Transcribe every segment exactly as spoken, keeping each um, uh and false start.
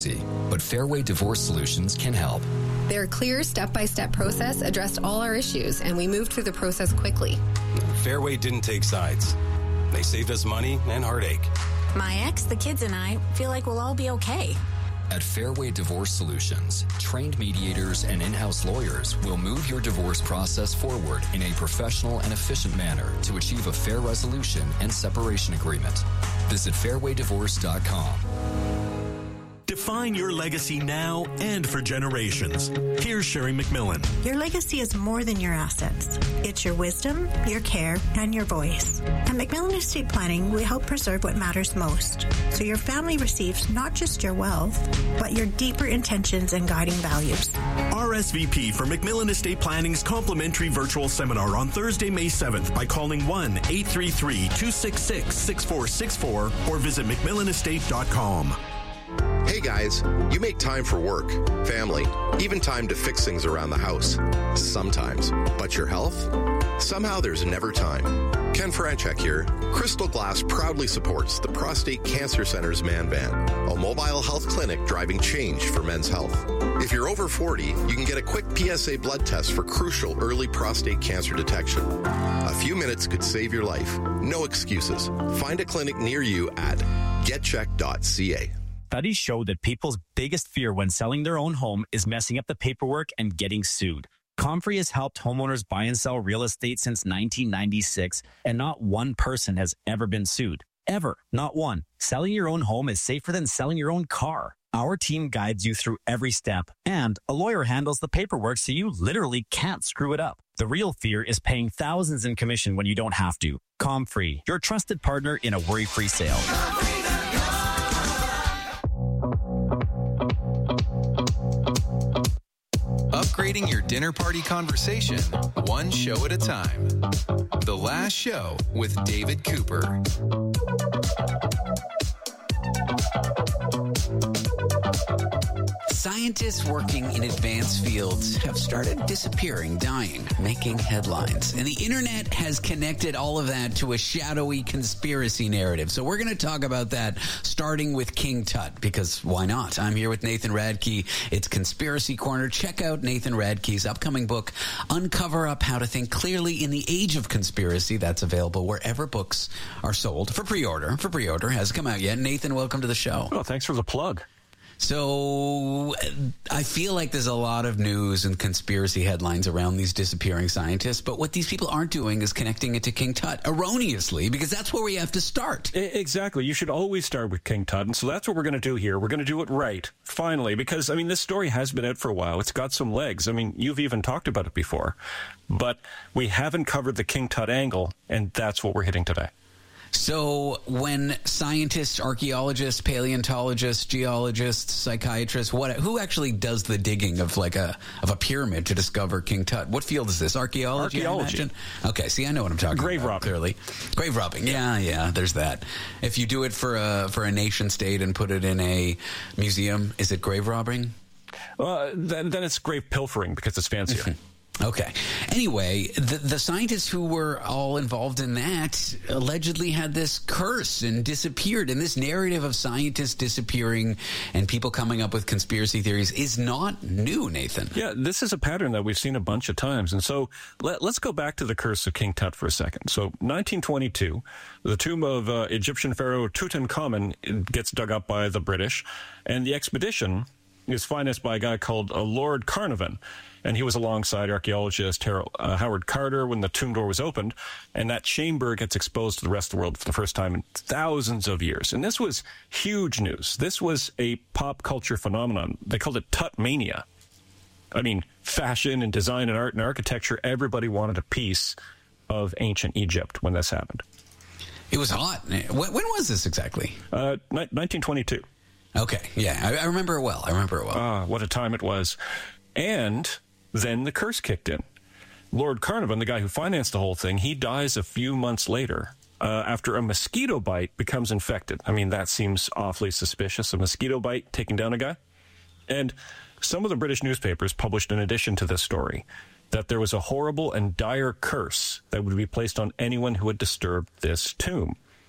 but Fairway Divorce Solutions can help. Their clear step-by-step process addressed all our issues, and we moved through the process quickly. Fairway didn't take sides. They saved us money and heartache. My ex, the kids, and I feel like we'll all be okay. At Fairway Divorce Solutions, trained mediators and in-house lawyers will move your divorce process forward in a professional and efficient manner to achieve a fair resolution and separation agreement. Visit fairway divorce dot com. Define your legacy now and for generations. Here's Sherry McMillan. Your legacy is more than your assets. It's your wisdom, your care, and your voice. At McMillan Estate Planning, we help preserve what matters most, so your family receives not just your wealth, but your deeper intentions and guiding values. R S V P for McMillan Estate Planning's complimentary virtual seminar on Thursday, May seventh by calling one eight three three, two six six, six four six four or visit mcmillan estate dot com. Hey guys, you make time for work, family, even time to fix things around the house. Sometimes. But your health? Somehow there's never time. Ken Franchek here. Crystal Glass proudly supports the Prostate Cancer Center's Man Van, a mobile health clinic driving change for men's health. If you're over forty, you can get a quick P S A blood test for crucial early prostate cancer detection. A few minutes could save your life. No excuses. Find a clinic near you at get check dot c a. Studies show that people's biggest fear when selling their own home is messing up the paperwork and getting sued. Comfrey has helped homeowners buy and sell real estate since nineteen ninety-six, and not one person has ever been sued. Ever. Not one. Selling your own home is safer than selling your own car. Our team guides you through every step, and a lawyer handles the paperwork so you literally can't screw it up. The real fear is paying thousands in commission when you don't have to. Comfrey, your trusted partner in a worry-free sale. Upgrading your dinner party conversation, one show at a time. The Last Show with David Cooper. Scientists working in advanced fields have started disappearing, dying, making headlines. And the internet has connected all of that to a shadowy conspiracy narrative. So we're going to talk about that, starting with King Tut, because why not? I'm here with Nathan Radke. It's Conspiracy Corner. Check out Nathan Radke's upcoming book, Uncover Up How to Think Clearly in the Age of Conspiracy. That's available wherever books are sold for pre-order. For pre-order. Hasn't come out yet. Nathan, welcome to the show. Well, thanks for the plug. So I feel like there's a lot of news and conspiracy headlines around these disappearing scientists, but what these people aren't doing is connecting it to King Tut erroneously, because that's where we have to start. Exactly. You should always start with King Tut, and so that's what we're going to do here. We're going to do it right, finally, because, I mean, this story has been out for a while. It's got some legs. I mean, you've even talked about it before, but we haven't covered the King Tut angle, and that's what we're hitting today. So when scientists, archaeologists, paleontologists, geologists, psychiatrists, what, who actually does the digging of like a of a pyramid to discover King Tut? What field is this? Archaeology, Archaeology. I imagine? Okay, see, I know what I'm talking Grave about. robbing. Clearly. Grave robbing. Yeah, yeah, there's that. If you do it for a, for a nation state and put it in a museum, is it grave robbing? Uh, then, then it's grave pilfering because it's fancier. Okay. Anyway, the, the scientists who were all involved in that allegedly had this curse and disappeared. And this narrative of scientists disappearing and people coming up with conspiracy theories is not new, Nathan. Yeah, this is a pattern that we've seen a bunch of times. And so let, let's go back to the curse of King Tut for a second. So nineteen twenty-two, the tomb of uh, Egyptian pharaoh Tutankhamun gets dug up by the British, and the expedition is financed by a guy called uh, Lord Carnarvon. And he was alongside archaeologist Harold, uh, Howard Carter when the tomb door was opened. And that chamber gets exposed to the rest of the world for the first time in thousands of years. And this was huge news. This was a pop culture phenomenon. They called it Tut Mania. I mean, fashion and design and art and architecture, everybody wanted a piece of ancient Egypt when this happened. It was hot. When, when was this exactly? Uh, nineteen twenty-two. Okay, yeah, I, I remember it well. I remember it well. Ah, what a time it was. And then the curse kicked in. Lord Carnarvon, the guy who financed the whole thing, he dies a few months later uh, after a mosquito bite becomes infected. I mean, that seems awfully suspicious, a mosquito bite taking down a guy. And some of the British newspapers published in addition to this story that there was a horrible and dire curse that would be placed on anyone who had disturbed this tomb.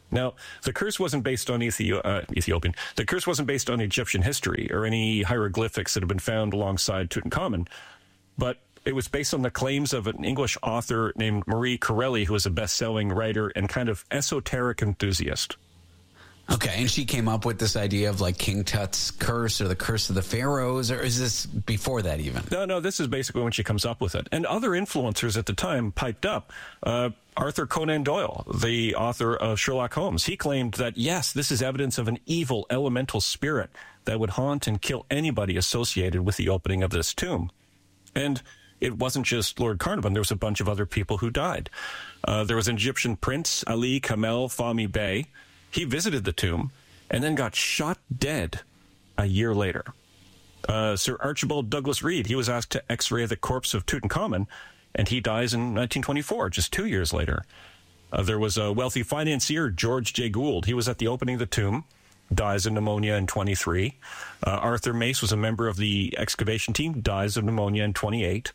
Now, the curse wasn't based on Ethio- uh, Ethiopian. The curse wasn't based on Egyptian history or any hieroglyphics that have been found alongside Tutankhamun, but it was based on the claims of an English author named Marie Corelli, who was a best-selling writer and kind of esoteric enthusiast. Okay, and she came up with this idea of like King Tut's curse or the curse of the pharaohs, or is this before that even? No, no, this is basically when she comes up with it. And other influencers at the time piped up. Uh, Arthur Conan Doyle, the author of Sherlock Holmes, he claimed that, yes, this is evidence of an evil elemental spirit that would haunt and kill anybody associated with the opening of this tomb. And it wasn't just Lord Carnarvon. There was a bunch of other people who died. Uh, there was an Egyptian prince, Ali Kamel Fahmy Bey. He visited the tomb and then got shot dead a year later. Uh, Sir Archibald Douglas Reed, he was asked to x-ray the corpse of Tutankhamun, and he dies in nineteen twenty-four, just two years later. Uh, there was a wealthy financier, George J. Gould. He was at the opening of the tomb, dies of pneumonia in twenty-three. Uh, Arthur Mace was a member of the excavation team, dies of pneumonia in twenty-eight.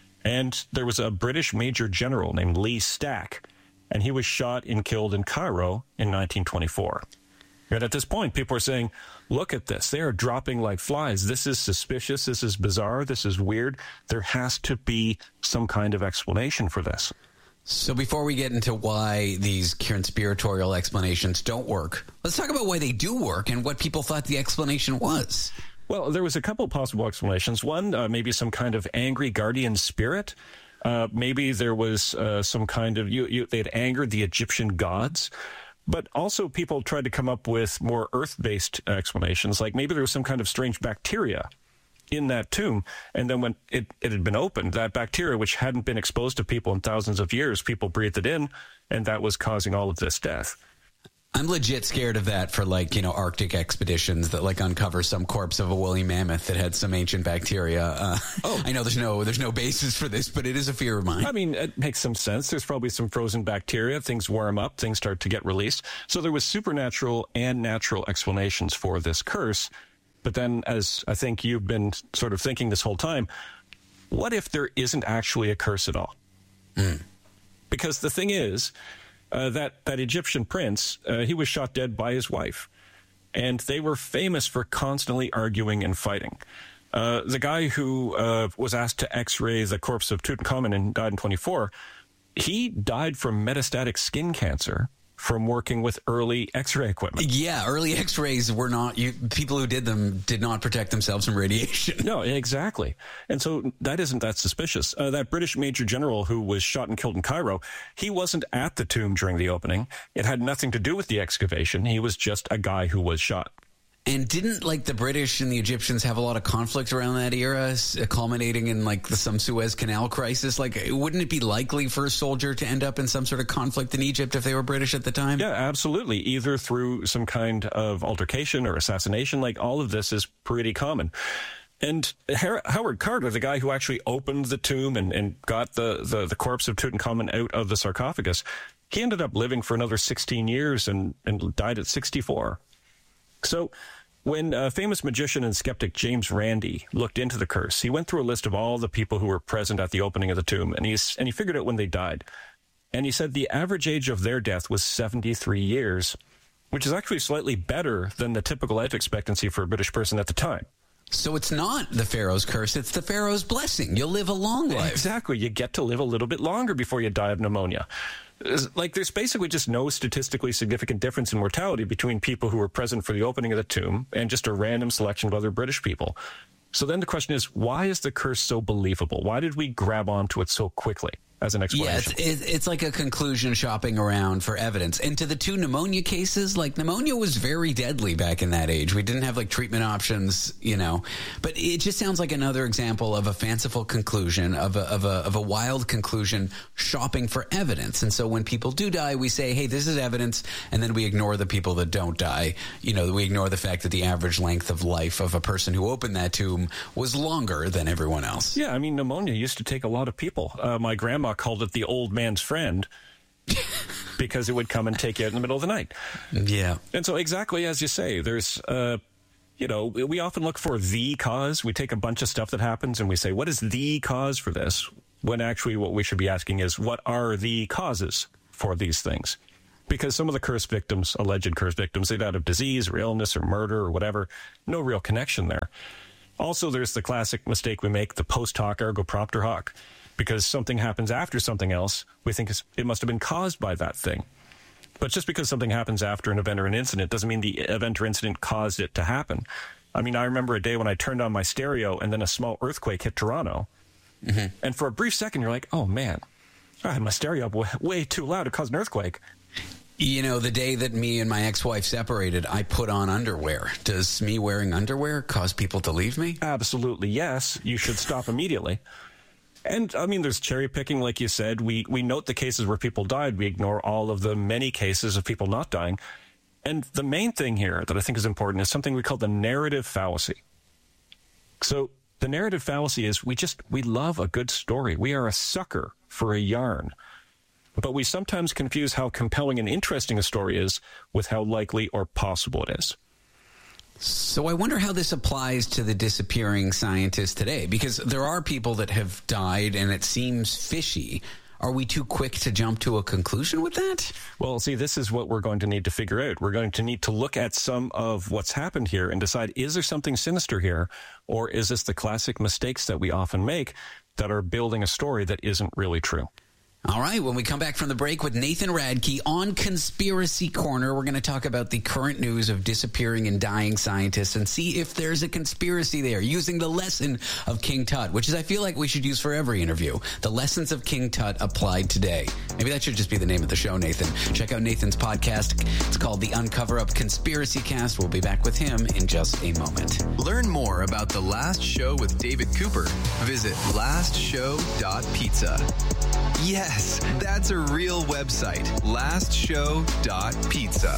And there was a British Major General named Lee Stack, and he was shot and killed in Cairo in nineteen twenty-four. And at this point, people are saying, look at this. They are dropping like flies. This is suspicious. This is bizarre. This is weird. There has to be some kind of explanation for this. So before we get into why these conspiratorial explanations don't work, let's talk about why they do work and what people thought the explanation was. Well, there was a couple possible explanations. One, uh, maybe some kind of angry guardian spirit. Uh, maybe there was uh, some kind of, you, you, they had angered the Egyptian gods. But also people tried to come up with more earth-based explanations, like maybe there was some kind of strange bacteria in that tomb, and then when it, it had been opened, that bacteria, which hadn't been exposed to people in thousands of years, people breathed it in, and that was causing all of this death. I'm legit scared of that for, like, you know, Arctic expeditions that, like, uncover some corpse of a woolly mammoth that had some ancient bacteria. Uh, oh, I know there's no there's no basis for this, but it is a fear of mine. I mean, it makes some sense. There's probably some frozen bacteria. Things warm up. Things start to get released. So there was supernatural and natural explanations for this curse. But then, as I think you've been sort of thinking this whole time, what if there isn't actually a curse at all? Mm. Because the thing is, Uh, that, that Egyptian prince, uh, he was shot dead by his wife. And they were famous for constantly arguing and fighting. Uh, the guy who uh, was asked to x-ray the corpse of Tutankhamun and died in twenty-four, he died from metastatic skin cancer from working with early x-ray equipment. Yeah, early x-rays were not, you, people who did them did not protect themselves from radiation. No, exactly. And so that isn't that suspicious. Uh, that British Major General who was shot and killed in Cairo, he wasn't at the tomb during the opening. It had nothing to do with the excavation. He was just a guy who was shot. And didn't, like, the British and the Egyptians have a lot of conflict around that era, culminating in, like, the, some Suez Canal crisis? Like, wouldn't it be likely for a soldier to end up in some sort of conflict in Egypt if they were British at the time? Yeah, absolutely. Either through some kind of altercation or assassination. Like, all of this is pretty common. And Howard Carter, the guy who actually opened the tomb and, and got the, the, the corpse of Tutankhamun out of the sarcophagus, he ended up living for another sixteen years and, and died at sixty-four. So when uh, famous magician and skeptic James Randi looked into the curse, he went through a list of all the people who were present at the opening of the tomb, and, he's, and he figured out when they died. And he said the average age of their death was seventy-three years, which is actually slightly better than the typical life expectancy for a British person at the time. So it's not the Pharaoh's curse, it's the Pharaoh's blessing. You'll live a long life. Exactly. You get to live a little bit longer before you die of pneumonia. Like, there's basically just no statistically significant difference in mortality between people who were present for the opening of the tomb and just a random selection of other British people. So then the question is, why is the curse so believable? Why did we grab onto it so quickly as an explanation? Yeah, it's, it's like a conclusion shopping around for evidence. And to the two pneumonia cases, like, pneumonia was very deadly back in that age. We didn't have, like, treatment options, you know. But it just sounds like another example of a fanciful conclusion, of a, of a, of a wild conclusion shopping for evidence. And so when people do die, we say, hey, this is evidence, and then we ignore the people that don't die. You know, we ignore the fact that the average length of life of a person who opened that tomb was longer than everyone else. Yeah, I mean, pneumonia used to take a lot of people. Uh, my grandma called it the old man's friend because it would come and take you out in the middle of the night. Yeah. And so exactly as you say, there's, uh, you know, we often look for the cause. We take a bunch of stuff that happens and we say, what is the cause for this? When actually what we should be asking is, what are the causes for these things? Because some of the curse victims, alleged curse victims, they died of disease or illness or murder or whatever. No real connection there. Also, there's the classic mistake we make, the post hoc ergo propter hoc. Because something happens after something else, we think it must have been caused by that thing. But just because something happens after an event or an incident doesn't mean the event or incident caused it to happen. I mean, I remember a day when I turned on my stereo and then a small earthquake hit Toronto. Mm-hmm. And for a brief second, you're like, oh, man, I had my stereo up way, way too loud to cause an earthquake. You know, the day that me and my ex-wife separated, I put on underwear. Does me wearing underwear cause people to leave me? Absolutely, yes. You should stop immediately. And, I mean, there's cherry picking, like you said. We, we note the cases where people died. We ignore all of the many cases of people not dying. And the main thing here that I think is important is something we call the narrative fallacy. So the narrative fallacy is we just, we love a good story. We are a sucker for a yarn. But we sometimes confuse how compelling and interesting a story is with how likely or possible it is. So I wonder how this applies to the disappearing scientists today, because there are people that have died and it seems fishy. Are we too quick to jump to a conclusion with that? Well, see, this is what we're going to need to figure out. We're going to need to look at some of what's happened here and decide, is there something sinister here, or is this the classic mistakes that we often make that are building a story that isn't really true? All right, when we come back from the break with Nathan Radke on Conspiracy Corner, we're going to talk about the current news of disappearing and dying scientists and see if there's a conspiracy there, using the lesson of King Tut, which is I feel like we should use for every interview. The lessons of King Tut applied today. Maybe that should just be the name of the show, Nathan. Check out Nathan's podcast. It's called the Uncover Up Conspiracy Cast. We'll be back with him in just a moment. Learn more about The Last Show with David Cooper. Visit last show dot pizza. Yes, that's a real website, last show dot pizza.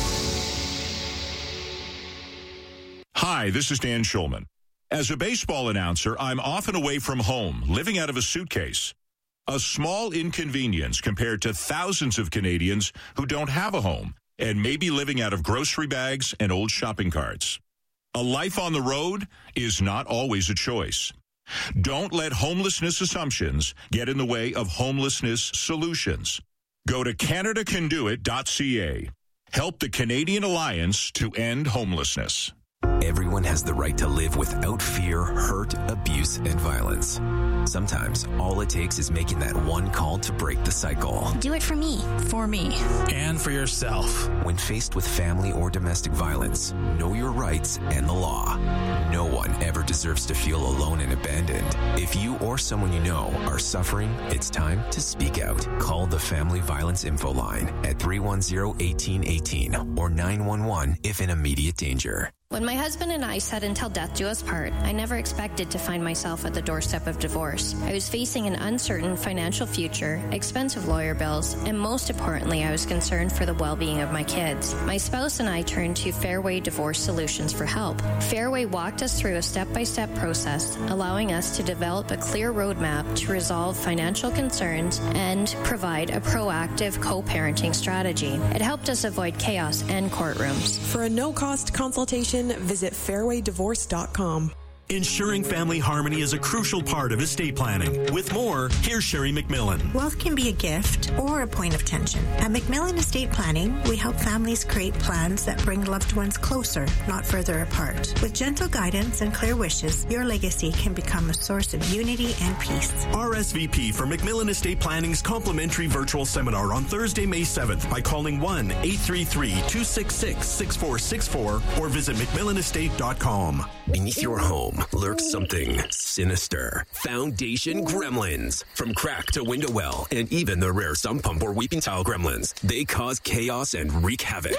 Hi, this is Dan Schulman. As a baseball announcer, I'm often away from home, living out of a suitcase. A small inconvenience compared to thousands of Canadians who don't have a home and may be living out of grocery bags and old shopping carts. A life on the road is not always a choice. Don't let homelessness assumptions get in the way of homelessness solutions. Go to canada can do it dot c a. Help the Canadian Alliance to end homelessness. Everyone has the right to live without fear, hurt, abuse, and violence. Sometimes all it takes is making that one call to break the cycle. Do it for me. For me. And for yourself. When faced with family or domestic violence, know your rights and the law. No one ever deserves to feel alone and abandoned. If you or someone you know are suffering, it's time to speak out. Call the Family Violence Info Line at three one zero, one eight one eight or nine one one if in immediate danger. When my husband and I said until death do us part, I never expected to find myself at the doorstep of divorce. I was facing an uncertain financial future, expensive lawyer bills, and most importantly, I was concerned for the well-being of my kids. My spouse and I turned to Fairway Divorce Solutions for help. Fairway walked us through a step-by-step process, allowing us to develop a clear roadmap to resolve financial concerns and provide a proactive co-parenting strategy. It helped us avoid chaos and courtrooms. For a no-cost consultation, visit fairway divorce dot com. Ensuring family harmony is a crucial part of estate planning. With more, here's Sherry McMillan. Wealth can be a gift or a point of tension. At McMillan Estate Planning, we help families create plans that bring loved ones closer, not further apart. With gentle guidance and clear wishes, your legacy can become a source of unity and peace. R S V P for McMillan Estate Planning's complimentary virtual seminar on Thursday, May seventh by calling one eight three three, two six six, six four six four or visit mcmillan estate dot com. Beneath your home lurks something sinister. Foundation gremlins. From crack to window well, and even the rare sump pump or weeping tile gremlins. They cause chaos and wreak havoc.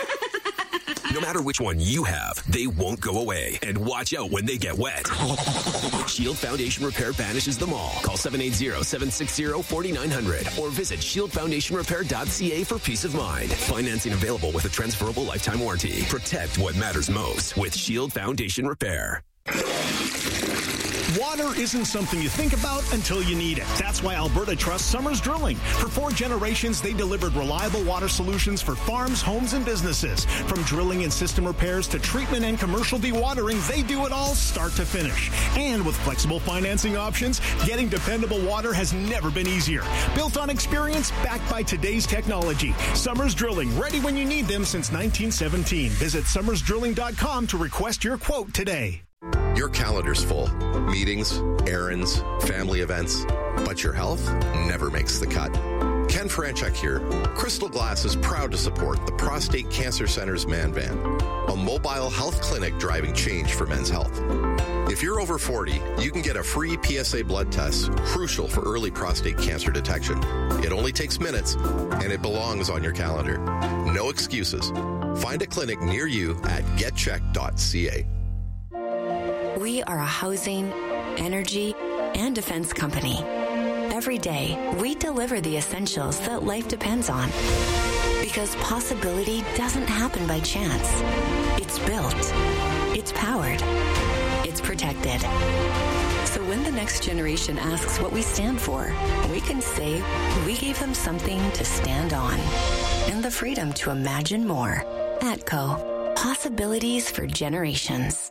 No matter which one you have, they won't go away. And watch out when they get wet. Shield Foundation Repair banishes them all. Call seven eight zero, seven six zero, four nine zero zero or visit shield foundation repair dot c a for peace of mind. Financing available with a transferable lifetime warranty. Protect what matters most with Shield Foundation Repair. Water isn't something you think about until you need it. That's why Alberta trusts Summers Drilling. For four generations, they delivered reliable water solutions for farms, homes, and businesses. From drilling and system repairs to treatment and commercial dewatering, they do it all start to finish. And with flexible financing options, getting dependable water has never been easier. Built on experience, backed by today's technology. Summers Drilling, ready when you need them since nineteen seventeen. Visit summers drilling dot com to request your quote today. Your calendar's full. Meetings, errands, family events. But your health never makes the cut. Ken Franchek here. Crystal Glass is proud to support the Prostate Cancer Center's Man Van, a mobile health clinic driving change for men's health. If you're over forty, you can get a free P S A blood test, crucial for early prostate cancer detection. It only takes minutes, and it belongs on your calendar. No excuses. Find a clinic near you at get check dot c a. We are a housing, energy, and defense company. Every day, we deliver the essentials that life depends on. Because possibility doesn't happen by chance. It's built. It's powered. It's protected. So when the next generation asks what we stand for, we can say we gave them something to stand on. And the freedom to imagine more. ATCO. Possibilities for generations.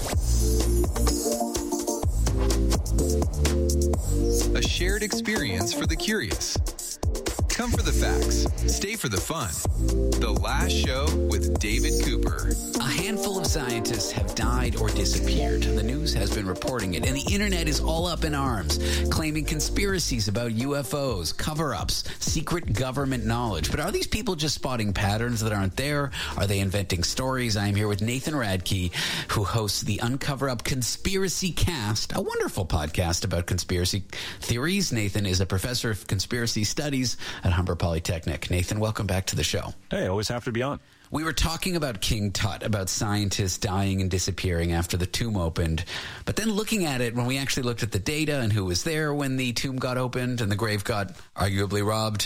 A shared experience for the curious. Come for the facts. Stay for the fun. The Last Show with David Cooper. A handful of scientists have died or disappeared. The news has been reporting it, and the internet is all up in arms, claiming conspiracies about U F Os, cover-ups, secret government knowledge. But are these people just spotting patterns that aren't there? Are they inventing stories? I'm here with Nathan Radke, who hosts the Uncover Up Conspiracy Cast, a wonderful podcast about conspiracy theories. Nathan is a professor of conspiracy studies at Humber Polytechnic. Nathan, welcome back to the show. Hey, always happy to be on. We were talking about King Tut, about scientists dying and disappearing after the tomb opened. But then looking at it, when we actually looked at the data and who was there when the tomb got opened and the grave got arguably robbed,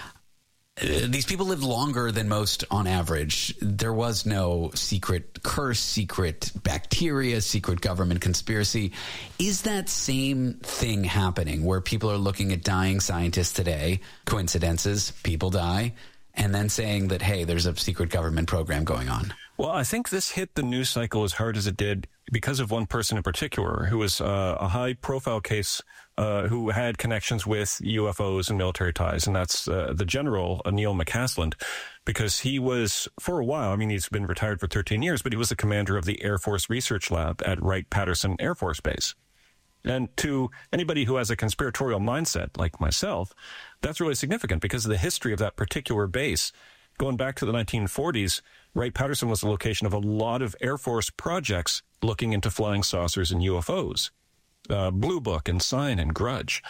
uh, these people lived longer than most on average. There was no secret curse, secret bacteria, secret government conspiracy. Is that same thing happening where people are looking at dying scientists today, coincidences, people die, and then saying that, hey, there's a secret government program going on? Well, I think this hit the news cycle as hard as it did because of one person in particular who was uh, a high-profile case uh, who had connections with U F Os and military ties, and that's uh, the general, uh, Neil McCaslin, because he was, for a while, I mean, he's been retired for thirteen years, but he was the commander of the Air Force Research Lab at Wright-Patterson Air Force Base. And to anybody who has a conspiratorial mindset like myself, that's really significant because of the history of that particular base. Going back to the nineteen forties, Wright-Patterson was the location of a lot of Air Force projects looking into flying saucers and U F Os. Uh, Blue Book and Sign and Grudge.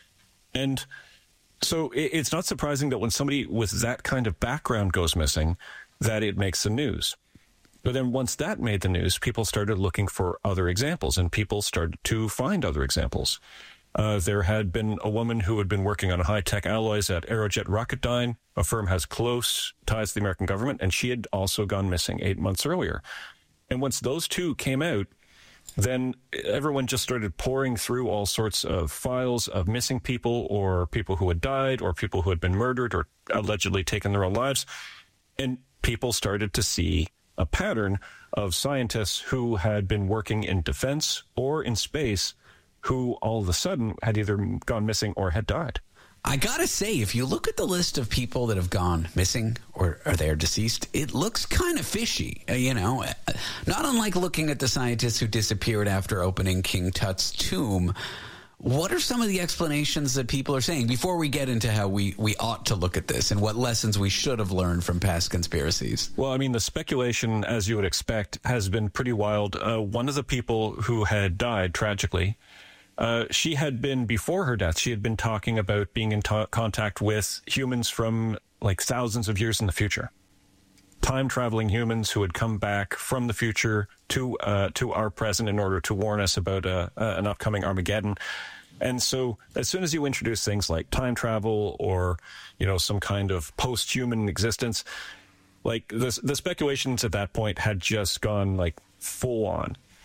And so it, it's not surprising that when somebody with that kind of background goes missing, that it makes the news. But then once that made the news, people started looking for other examples, and people started to find other examples. Uh, there had been a woman who had been working on high-tech alloys at Aerojet Rocketdyne. A firm has close ties to the American government, and she had also gone missing eight months earlier. And once those two came out, then everyone just started pouring through all sorts of files of missing people or people who had died or people who had been murdered or allegedly taken their own lives. And people started to see a pattern of scientists who had been working in defense or in space who all of a sudden had either gone missing or had died. I gotta say, if you look at the list of people that have gone missing or are they deceased, it looks kind of fishy, uh, you know, not unlike looking at the scientists who disappeared after opening King Tut's tomb. What are some of the explanations that people are saying before we get into how we, we ought to look at this and what lessons we should have learned from past conspiracies? Well, I mean, the speculation, as you would expect, has been pretty wild. Uh, one of the people who had died tragically, Uh, she had been, before her death, she had been talking about being in ta- contact with humans from like thousands of years in the future. Time-traveling humans who had come back from the future to uh, to our present in order to warn us about uh, uh, an upcoming Armageddon. And so as soon as you introduce things like time travel or, you know, some kind of post-human existence, like the, the speculations at that point had just gone like full on.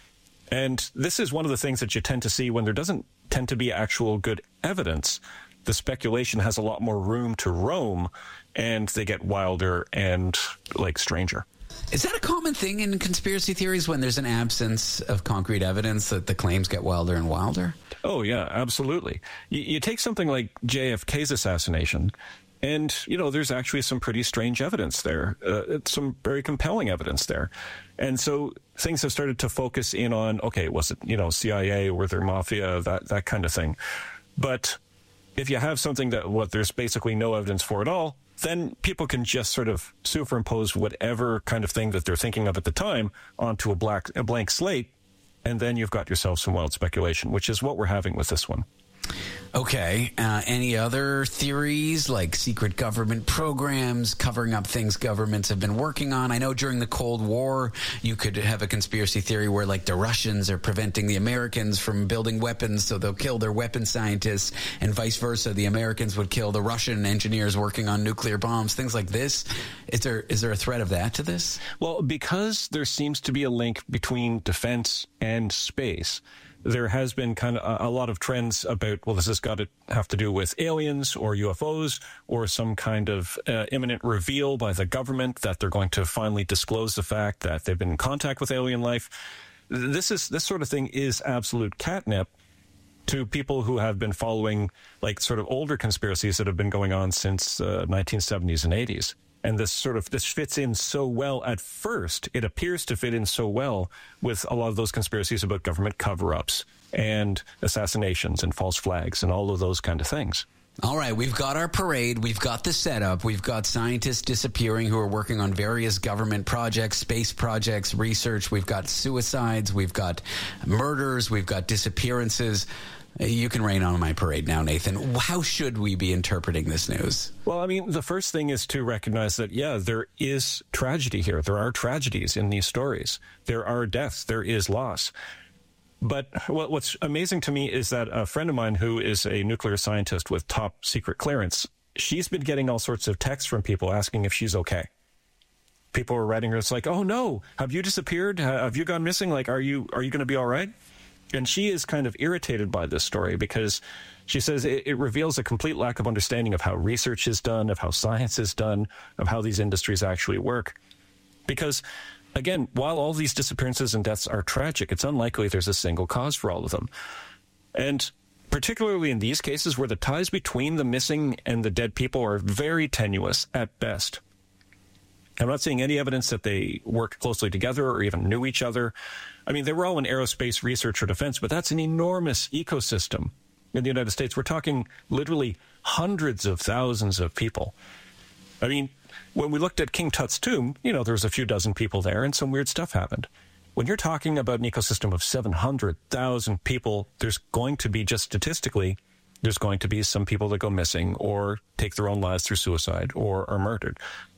And this is one of the things that you tend to see when there doesn't tend to be actual good evidence. The speculation has a lot more room to roam, and they get wilder and, like, stranger. Is that a common thing in conspiracy theories when there's an absence of concrete evidence that the claims get wilder and wilder? Oh, yeah, absolutely. You, you take something like J F K's assassination, and, you know, there's actually some pretty strange evidence there, uh, some very compelling evidence there. And so things have started to focus in on, okay, was it, you know, C I A, were there mafia, that, that kind of thing. But if you have something that what there's basically no evidence for at all, then people can just sort of superimpose whatever kind of thing that they're thinking of at the time onto a black a blank slate, and then you've got yourself some wild speculation, which is what we're having with this one. Okay. Uh, any other theories like secret government programs covering up things governments have been working on? I know during the Cold War, you could have a conspiracy theory where, like, the Russians are preventing the Americans from building weapons, so they'll kill their weapon scientists, and vice versa. The Americans would kill the Russian engineers working on nuclear bombs, things like this. Is there is there a threat of that to this? Well, because there seems to be a link between defense and space, there has been kind of a, a lot of trends about, well, this has got to have to do with aliens or U F Os or some kind of uh, imminent reveal by the government that they're going to finally disclose the fact that they've been in contact with alien life. This is this sort of thing is absolute catnip to people who have been following, like, sort of older conspiracies that have been going on since uh, nineteen seventies and eighties. And this sort of, this fits in so well at first. It appears to fit in so well with a lot of those conspiracies about government cover-ups and assassinations and false flags and all of those kind of things. All right, we've got our parade, we've got the setup, we've got scientists disappearing who are working on various government projects, space projects, research, we've got suicides, we've got murders, we've got disappearances. You can rain on my parade now, Nathan. How should we be interpreting this news? Well, I mean, the first thing is to recognize that, yeah, there is tragedy here. There are tragedies in these stories. There are deaths. There is loss. But what's amazing to me is that a friend of mine who is a nuclear scientist with top secret clearance, she's been getting all sorts of texts from people asking if she's okay. People are writing her, it's like, oh, no, have you disappeared? Have you gone missing? Like, are you are you going to be all right? And she is kind of irritated by this story because she says it, it reveals a complete lack of understanding of how research is done, of how science is done, of how these industries actually work. Because, again, while all these disappearances and deaths are tragic, it's unlikely there's a single cause for all of them. And particularly in these cases where the ties between the missing and the dead people are very tenuous at best. I'm not seeing any evidence that they worked closely together or even knew each other. I mean, they were all in aerospace research or defense, but that's an enormous ecosystem in the United States. We're talking literally hundreds of thousands of people. I mean, when we looked at King Tut's tomb, you know, there was a few dozen people there and some weird stuff happened. When you're talking about an ecosystem of seven hundred thousand people, there's going to be, just statistically, there's going to be some people that go missing or take their own lives through suicide or are murdered.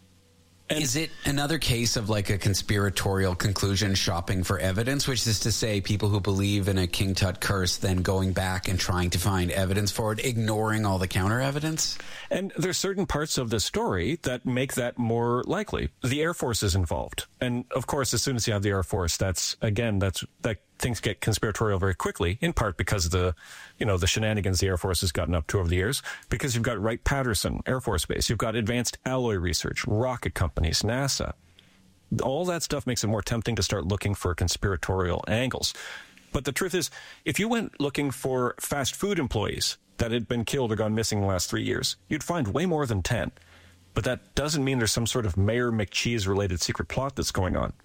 And is it another case of like a conspiratorial conclusion shopping for evidence, which is to say people who believe in a King Tut curse then going back and trying to find evidence for it, ignoring all the counter evidence? And there's certain parts of the story that make that more likely. The Air Force is involved. And of course, as soon as you have the Air Force, that's, again, that's, that things get conspiratorial very quickly, in part because of the, you know, the shenanigans the Air Force has gotten up to over the years, because you've got Wright-Patterson Air Force Base, you've got advanced alloy research, rocket companies, NASA. All that stuff makes it more tempting to start looking for conspiratorial angles. But the truth is, if you went looking for fast food employees that had been killed or gone missing in the last three years, you'd find way more than ten. But that doesn't mean there's some sort of Mayor McCheese-related secret plot that's going on.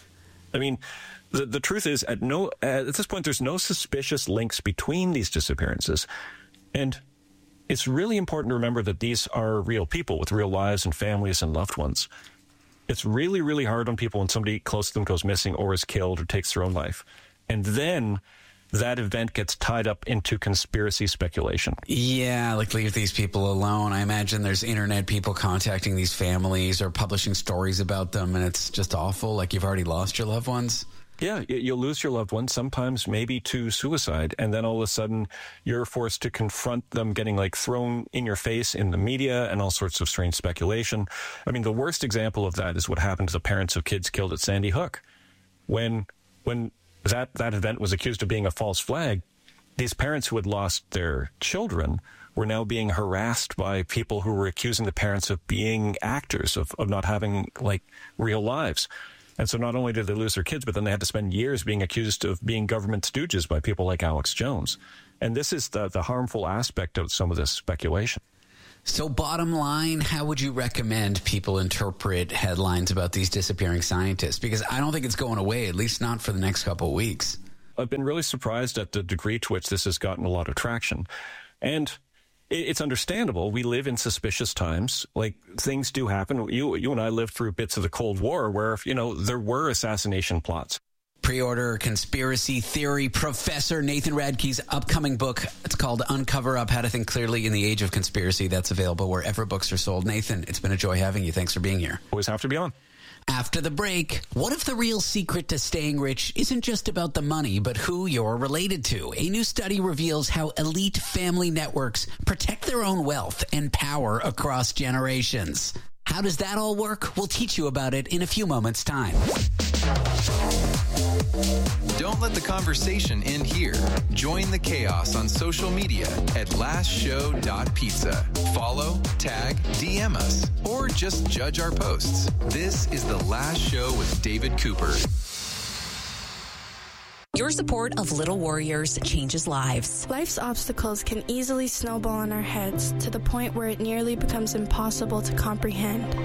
I mean, the the truth is, at no at this point, there's no suspicious links between these disappearances. And it's really important to remember that these are real people with real lives and families and loved ones. It's really, really hard on people when somebody close to them goes missing or is killed or takes their own life. And then that event gets tied up into conspiracy speculation. Yeah, like leave these people alone. I imagine there's internet people contacting these families or publishing stories about them, and it's just awful. Like you've already lost your loved ones. Yeah, you'll lose your loved ones, sometimes maybe to suicide, and then all of a sudden you're forced to confront them getting like thrown in your face in the media and all sorts of strange speculation. I mean, the worst example of that is what happened to the parents of kids killed at Sandy Hook. When when that, that event was accused of being a false flag, these parents who had lost their children were now being harassed by people who were accusing the parents of being actors, of, of not having, like, real lives. And so not only did they lose their kids, but then they had to spend years being accused of being government stooges by people like Alex Jones. And this is the, the harmful aspect of some of this speculation. So bottom line, how would you recommend people interpret headlines about these disappearing scientists? Because I don't think it's going away, at least not for the next couple of weeks. I've been really surprised at the degree to which this has gotten a lot of traction. And it's understandable. We live in suspicious times. Like, things do happen. You, you and I lived through bits of the Cold War where, you know, there were assassination plots. Pre-order Conspiracy Theory Professor Nathan Radke's upcoming book. It's called Uncover Up, How to Think Clearly in the Age of Conspiracy. That's available wherever books are sold. Nathan, it's been a joy having you. Thanks for being here. Always have to be on. After the break, what if the real secret to staying rich isn't just about the money, but who you're related to? A new study reveals how elite family networks protect their own wealth and power across generations. How does that all work? We'll teach you about it in a few moments' time. Don't let the conversation end here. Join the chaos on social media at last show dot pizza. Follow, tag, D M us, or just judge our posts. This is The Last Show with David Cooper. Your support of Little Warriors changes lives. Life's obstacles can easily snowball on our heads to the point where it nearly becomes impossible to comprehend.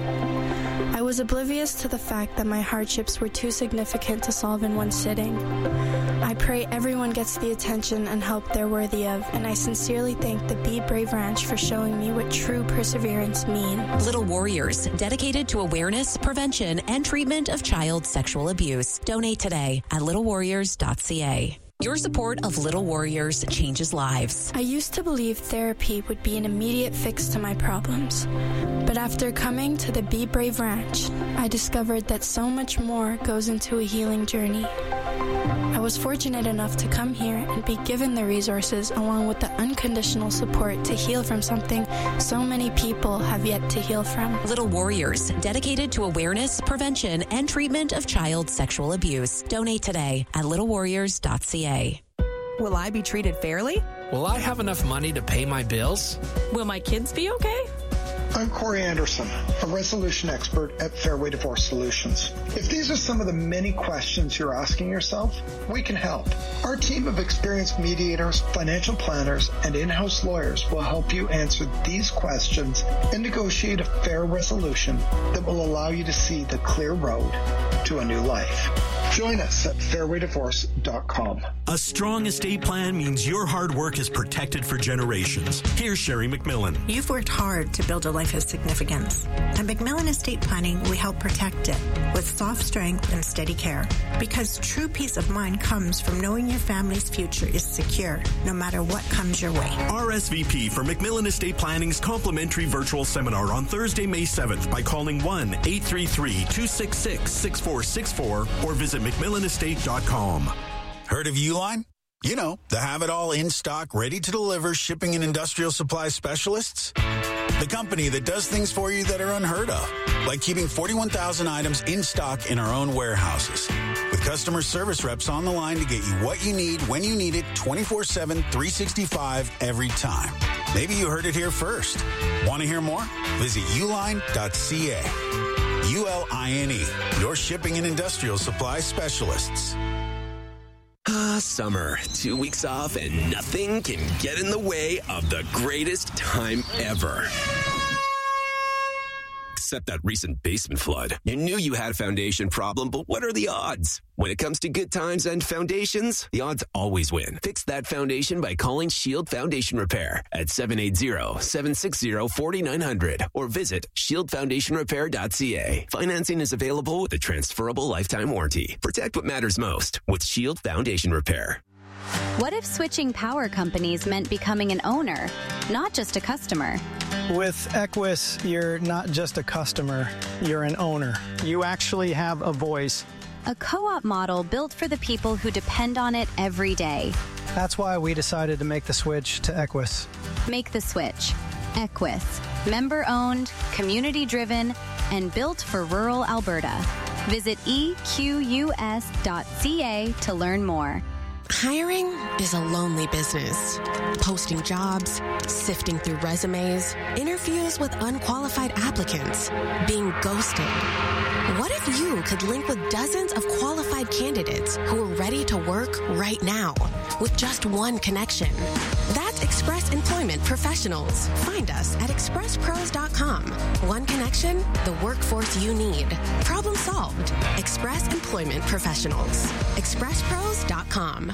I was oblivious to the fact that my hardships were too significant to solve in one sitting. I pray everyone gets the attention and help they're worthy of, and I sincerely thank the Be Brave Ranch for showing me what true perseverance means. Little Warriors, dedicated to awareness, prevention, and treatment of child sexual abuse. Donate today at little warriors dot c a. Your support of Little Warriors changes lives. I used to believe therapy would be an immediate fix to my problems. But after coming to the Be Brave Ranch, I discovered that so much more goes into a healing journey. I was fortunate enough to come here and be given the resources along with the unconditional support to heal from something so many people have yet to heal from. Little Warriors, dedicated to awareness, prevention, and treatment of child sexual abuse. Donate today at little warriors dot c a. Will I be treated fairly? Will I have enough money to pay my bills? Will my kids be okay? I'm Corey Anderson, a resolution expert at Fairway Divorce Solutions. If these are some of the many questions you're asking yourself, we can help. Our team of experienced mediators, financial planners, and in-house lawyers will help you answer these questions and negotiate a fair resolution that will allow you to see the clear road to a new life. Join us at fairway divorce dot com. A strong estate plan means your hard work is protected for generations. Here's Sherry McMillan. You've worked hard to build a life of significance. At McMillan Estate Planning, we help protect it with soft strength and steady care. Because true peace of mind comes from knowing your family's future is secure, no matter what comes your way. R S V P for McMillan Estate Planning's complimentary virtual seminar on Thursday, May seventh by calling one eight three three, two six six, six four six four or visit mcmillan estate dot com. Heard of Uline? You know, the have-it-all in-stock, ready-to-deliver shipping and industrial supply specialists. The company that does things for you that are unheard of, like keeping forty-one thousand items in stock in our own warehouses. With customer service reps on the line to get you what you need, when you need it, twenty-four seven, three sixty-five, every time. Maybe you heard it here first. Want to hear more? Visit uline dot c a. U L I N E, your shipping and industrial supply specialists. Ah, summer. Two weeks off and nothing can get in the way of the greatest time ever. Except that recent basement flood. You knew you had a foundation problem, but what are the odds? When it comes to good times and foundations, the odds always win. Fix that foundation by calling Shield Foundation Repair at seven eight zero, seven six zero, four nine zero zero or visit shield foundation repair dot c a. Financing is available with a transferable lifetime warranty. Protect what matters most with Shield Foundation Repair. What if switching power companies meant becoming an owner, not just a customer? With Equus, you're not just a customer, you're an owner. You actually have a voice. A co-op model built for the people who depend on it every day. That's why we decided to make the switch to Equus. Make the switch. Equus. Member-owned, community-driven, and built for rural Alberta. Visit E Q U S dot C A to learn more. Hiring is a lonely business. Posting jobs, sifting through resumes, interviews with unqualified applicants, being ghosted. What if you could link with dozens of qualified candidates who are ready to work right now with just one connection? That's Express Employment Professionals. Find us at express pros dot com. One connection, the workforce you need. Problem solved. Express Employment Professionals. express pros dot com.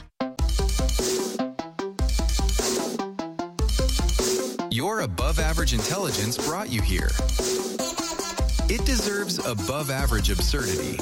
Your above average intelligence brought you here. It deserves above average absurdity.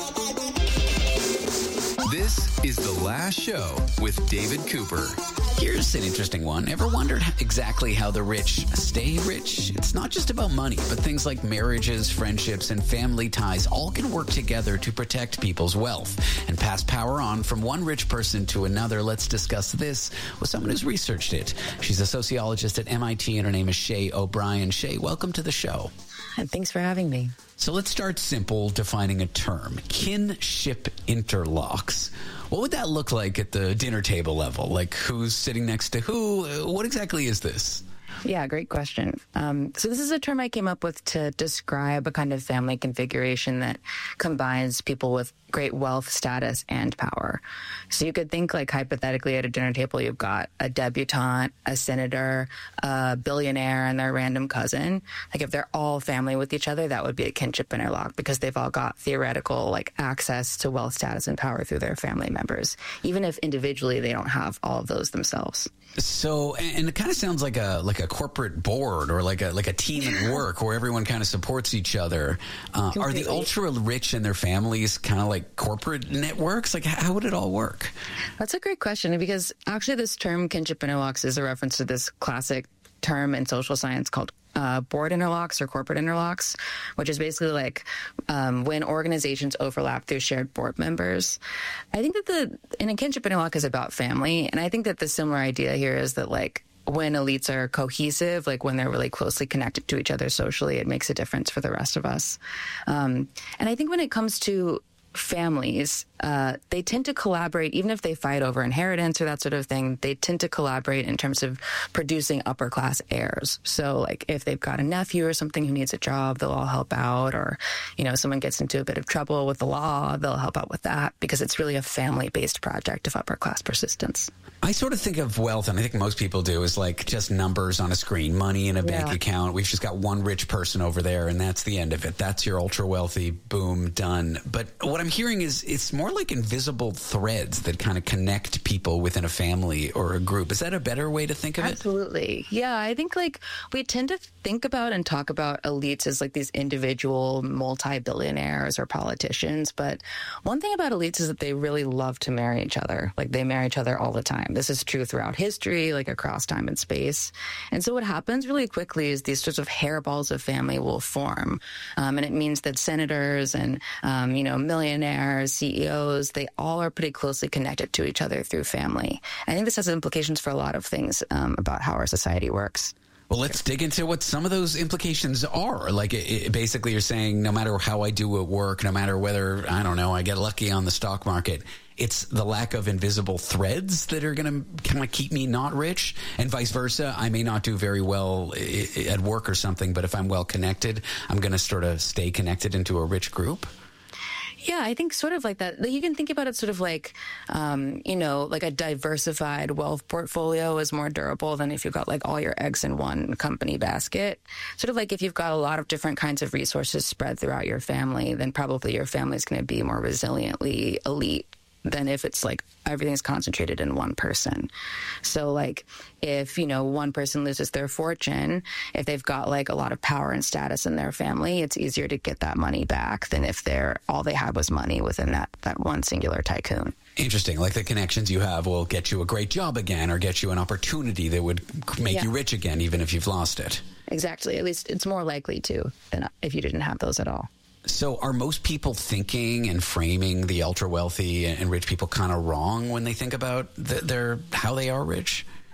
This is The Last Show with David Cooper. Here's an interesting one. Ever wondered exactly how the rich stay rich? It's not just about money, but things like marriages, friendships, and family ties all can work together to protect people's wealth and pass power on from one rich person to another. Let's discuss this with someone who's researched it. She's a sociologist at M I T, and her name is Shay O'Brien. Shay, welcome to the show. Thanks for having me. So let's start simple, defining a term. Kinship interlocks. What would that look like at the dinner table level? Like who's sitting next to who? What exactly is this? Yeah, great question. Um, so this is a term I came up with to describe a kind of family configuration that combines people with great wealth, status, and power. So you could think like hypothetically at a dinner table, you've got a debutante, a senator, a billionaire, and their random cousin. Like if they're all family with each other, that would be a kinship interlock because they've all got theoretical like access to wealth, status, and power through their family members, even if individually they don't have all of those themselves. So, and it kind of sounds like a like a corporate board or like a like a team at work where everyone kind of supports each other. Uh, are the ultra rich and their families kind of like corporate networks? Like, how would it all work? That's a great question because actually this term kinship interlocks is a reference to this classic term in social science called uh, board interlocks or corporate interlocks, which is basically like um, when organizations overlap through shared board members. I think that the in a kinship interlock is about family, and I think that the similar idea here is that like when elites are cohesive, like when they're really closely connected to each other socially, it makes a difference for the rest of us. Um, and I think when it comes to families, uh, they tend to collaborate, even if they fight over inheritance or that sort of thing, they tend to collaborate in terms of producing upper class heirs. So like if they've got a nephew or something who needs a job, they'll all help out. Or, you know, someone gets into a bit of trouble with the law, they'll help out with that because it's really a family-based project of upper class persistence. I sort of think of wealth, and I think most people do, as like just numbers on a screen, money in a bank yeah. account. We've just got one rich person over there, and that's the end of it. That's your ultra wealthy, boom, done. But what I'm hearing is it's more like invisible threads that kind of connect people within a family or a group. Is that a better way to think of Absolutely. it? Absolutely. Yeah, I think like we tend to think about and talk about elites as like these individual multi-billionaires or politicians. But one thing about elites is that they really love to marry each other. Like they marry each other all the time. This is true throughout history, like across time and space. And so what happens really quickly is these sorts of hairballs of family will form. Um, and it means that senators and, um, you know, millionaires, C E Os, they all are pretty closely connected to each other through family. I think this has implications for a lot of things um, about how our society works. Well, let's dig into what some of those implications are. Like, it, it, basically, you're saying no matter how I do at work, no matter whether, I don't know, I get lucky on the stock market, it's the lack of invisible threads that are going to kind of keep me not rich, and vice versa. I may not do very well at work or something, but if I'm well connected, I'm going to sort of stay connected into a rich group. Yeah, I think sort of like that. You can think about it sort of like, um, you know, like a diversified wealth portfolio is more durable than if you've got like all your eggs in one company basket. Sort of like if you've got a lot of different kinds of resources spread throughout your family, then probably your family is going to be more resiliently elite than if it's like everything's concentrated in one person. So like if, you know, one person loses their fortune, if they've got like a lot of power and status in their family, it's easier to get that money back than if they're all they had was money within that, that one singular tycoon. Interesting. Like the connections you have will get you a great job again or get you an opportunity that would make yeah. you rich again, even if you've lost it. Exactly. At least it's more likely to than if you didn't have those at all. So are most people thinking and framing the ultra wealthy and rich people kind of wrong when they think about the, their how they are rich?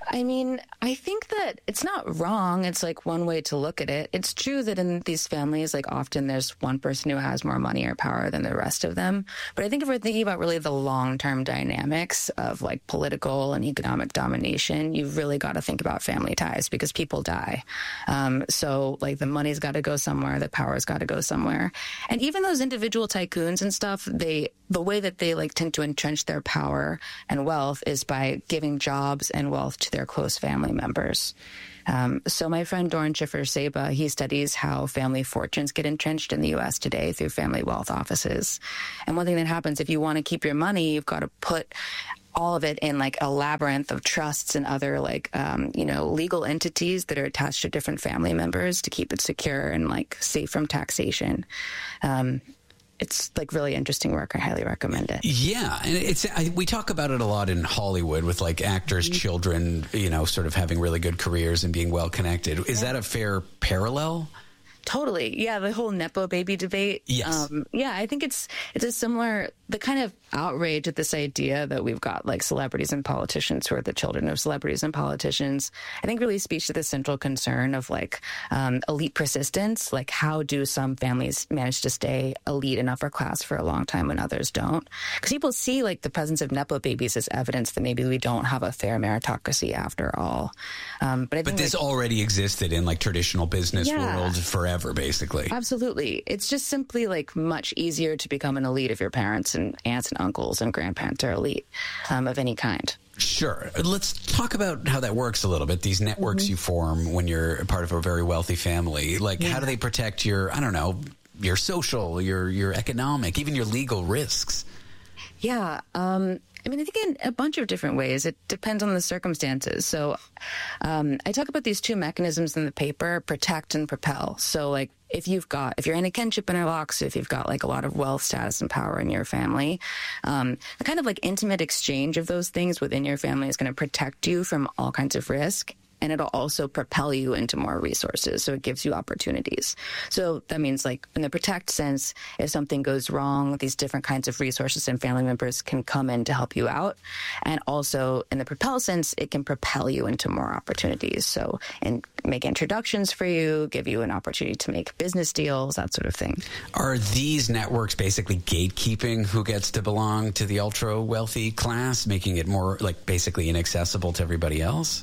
I mean, I think that it's not wrong. It's like one way to look at it. It's true that in these families, like often there's one person who has more money or power than the rest of them. But I think if we're thinking about really the long-term dynamics of like political and economic domination, you've really got to think about family ties because people die. Um, so like the money's got to go somewhere, the power's got to go somewhere. And even those individual tycoons and stuff, they the way that they like tend to entrench their power and wealth is by giving jobs and wealth to their close family members. Um, so my friend Doran Schiffer-Seba, he studies how family fortunes get entrenched in the U S today through family wealth offices. And one thing that happens, if you want to keep your money, you've got to put all of it in like a labyrinth of trusts and other like, um, you know, legal entities that are attached to different family members to keep it secure and like safe from taxation. Um, It's like really interesting work. I highly recommend it. Yeah. And it's, I, we talk about it a lot in Hollywood with like actors, mm-hmm. children, you know, sort of having really good careers and being well connected. Is yeah. that a fair parallel? Totally. Yeah. The whole Nepo baby debate. Yes. Um, yeah. I think it's, it's a similar, the kind of outrage at this idea that we've got like celebrities and politicians who are the children of celebrities and politicians, I think really speaks to the central concern of like um, elite persistence. Like how do some families manage to stay elite and upper class for a long time when others don't? Because people see like the presence of Nepo babies as evidence that maybe we don't have a fair meritocracy after all. Um, but I think but this like, already existed in like traditional business yeah. world forever, basically. Absolutely. It's just simply like much easier to become an elite if your parents and aunts and uncles and grandparents are elite um, of any kind. Sure. Let's talk about how that works a little bit. These networks mm-hmm. you form when you're part of a very wealthy family. Like, yeah. how do they protect your, I don't know, your social, your your economic, even your legal risks? Yeah. Um, I mean, I think in a bunch of different ways. It depends on the circumstances. So um, I talk about these two mechanisms in the paper, protect and propel. So like if you've got, if you're in a kinship interlock, so if you've got like a lot of wealth, status, and power in your family, um, the kind of like intimate exchange of those things within your family is going to protect you from all kinds of risk. And it'll also propel you into more resources. So it gives you opportunities. So that means like in the protect sense, if something goes wrong, these different kinds of resources and family members can come in to help you out. And also in the propel sense, it can propel you into more opportunities. So and make introductions for you, give you an opportunity to make business deals, that sort of thing. Are these networks basically gatekeeping who gets to belong to the ultra wealthy class, making it more like basically inaccessible to everybody else?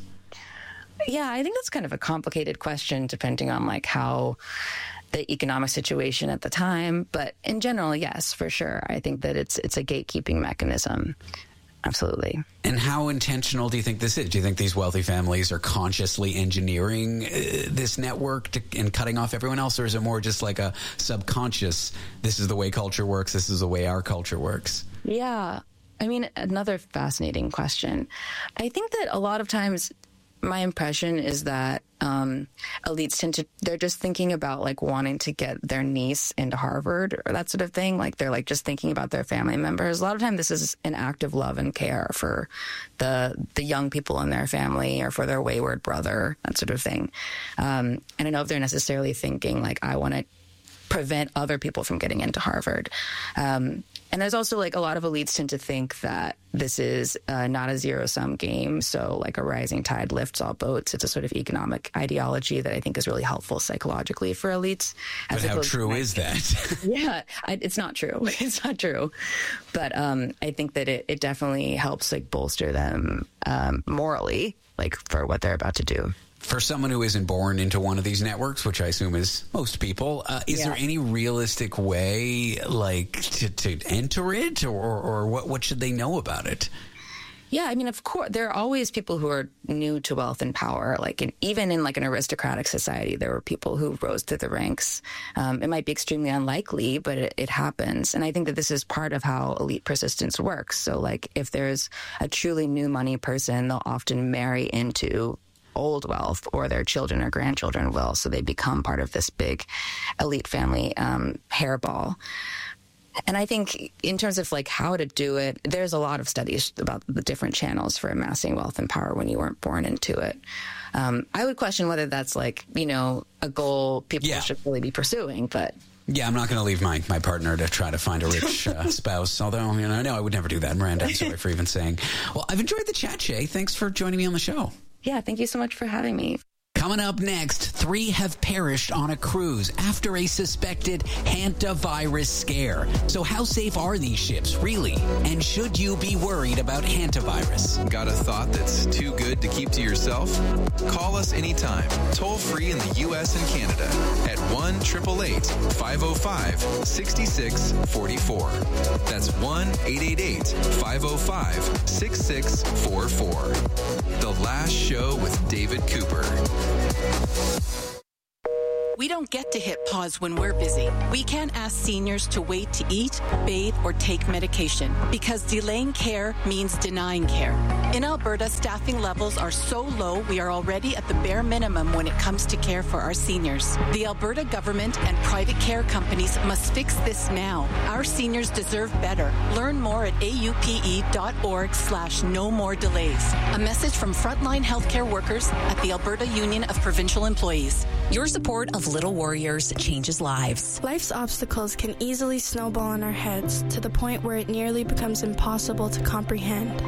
Yeah, I think that's kind of a complicated question depending on like how the economic situation at the time. But in general, yes, for sure. I think that it's it's a gatekeeping mechanism. Absolutely. And how intentional do you think this is? Do you think these wealthy families are consciously engineering uh, this network to, and cutting off everyone else? Or is it more just like a subconscious, this is the way culture works, this is the way our culture works? Yeah. I mean, another fascinating question. I think that a lot of times my impression is that um, elites tend to, they're just thinking about like wanting to get their niece into Harvard or that sort of thing. Like they're like just thinking about their family members. A lot of time this is an act of love and care for the the young people in their family or for their wayward brother, that sort of thing. Um, I don't know if they're necessarily thinking like, I want to prevent other people from getting into Harvard. Um, and there's also like a lot of elites tend to think that this is uh, not a zero-sum game. So like a rising tide lifts all boats. It's a sort of economic ideology that I think is really helpful psychologically for elites. But how true is that? Yeah, I, it's not true. It's not true. But um, I think that it, it definitely helps like bolster them um, morally, like for what they're about to do. For someone who isn't born into one of these networks, which I assume is most people, uh, is yeah. there any realistic way, like, to, to enter it, or, or what, what should they know about it? Yeah, I mean, of course, there are always people who are new to wealth and power. Like, in, even in like an aristocratic society, there were people who rose through the ranks. Um, it might be extremely unlikely, but it, it happens. And I think that this is part of how elite persistence works. So, like, if there's a truly new money person, they'll often marry into old wealth, or their children or grandchildren will, so they become part of this big elite family um, hairball. And I think in terms of like how to do it, there's a lot of studies about the different channels for amassing wealth and power when you weren't born into it. Um, I would question whether that's like, you know, a goal people yeah. should really be pursuing, but... Yeah, I'm not going to leave my, my partner to try to find a rich uh, spouse, although, you know, no, I would never do that. Miranda, I'm sorry for even saying. Well, I've enjoyed the chat, Shay. Thanks for joining me on the show. Yeah, thank you so much for having me. Coming up next, three have perished on a cruise after a suspected hantavirus scare. So how safe are these ships, really? And should you be worried about hantavirus? Got a thought that's too good to keep to yourself? Call us anytime, toll free in the U S and Canada at one eight eight eight, five oh five, six six four four. That's one eight eight eight, five oh five, six six four four. The Last Show with David Cooper. We don't get to hit pause when we're busy. We can't ask seniors to wait to eat, bathe, or take medication because delaying care means denying care. In Alberta, staffing levels are so low we are already at the bare minimum when it comes to care for our seniors. The Alberta government and private care companies must fix this now. Our seniors deserve better. Learn more at aupe.org slash no more delays. A message from frontline healthcare workers at the Alberta Union of Provincial Employees. Your support of Little Warriors changes lives. Life's obstacles can easily snowball on our heads to the point where it nearly becomes impossible to comprehend.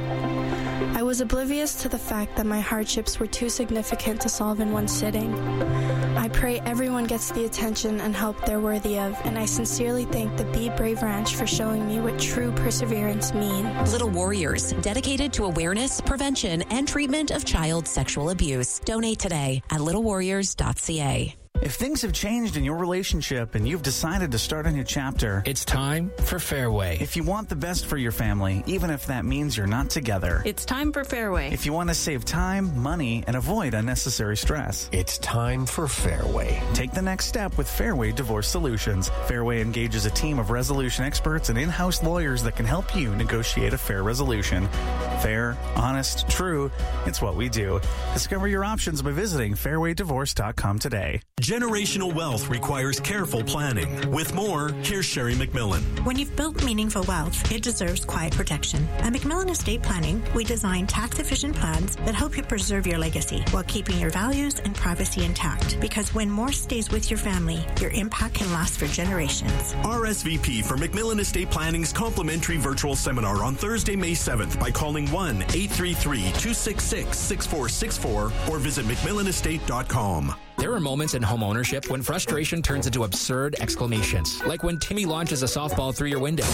I was oblivious to the fact that my hardships were too significant to solve in one sitting. I pray everyone gets the attention and help they're worthy of, and I sincerely thank the Be Brave Ranch for showing me what true perseverance means. Little Warriors, dedicated to awareness, prevention, and treatment of child sexual abuse. Donate today at little warriors dot c a. If things have changed in your relationship and you've decided to start a new chapter, it's time for Fairway. If you want the best for your family, even if that means you're not together, it's time for Fairway. If you want to save time, money, and avoid unnecessary stress, it's time for Fairway. Take the next step with Fairway Divorce Solutions. Fairway engages a team of resolution experts and in-house lawyers that can help you negotiate a fair resolution. Fair, honest, true, it's what we do. Discover your options by visiting fairway divorce dot com today. Generational wealth requires careful planning. With more, here's Sherry McMillan. When you've built meaningful wealth, it deserves quiet protection. At McMillan Estate Planning, we design tax-efficient plans that help you preserve your legacy while keeping your values and privacy intact. Because when more stays with your family, your impact can last for generations. R S V P for McMillan Estate Planning's complimentary virtual seminar on Thursday, May seventh by calling one eight three three, two six six, six four six four or visit mcmillan estate dot com. There are moments in home ownership when frustration turns into absurd exclamations, like when Timmy launches a softball through your window,